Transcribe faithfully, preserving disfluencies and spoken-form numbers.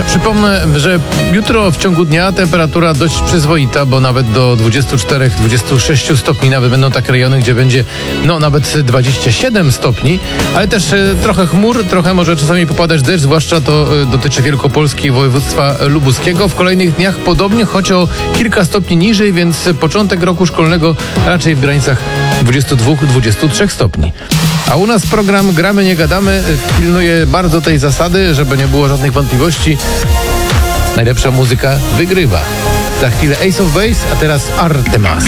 Przypomnę, że jutro w ciągu dnia temperatura dość przyzwoita, bo nawet do dwudziestu czterech do dwudziestu sześciu stopni, nawet będą takie rejony, gdzie będzie no nawet dwadzieścia siedem stopni, ale też e, trochę chmur, trochę może czasami popadać deszcz, zwłaszcza to e, dotyczy Wielkopolski i województwa lubuskiego. W kolejnych dniach podobnie, choć o kilka stopni niżej, więc początek roku szkolnego raczej w granicach dwudziestu dwóch do dwudziestu trzech stopni. A u nas program Gramy, nie gadamy pilnuje bardzo tej zasady, żeby nie było żadnych wątpliwości. Najlepsza muzyka wygrywa. Za chwilę Ace of Base, a teraz Artemas.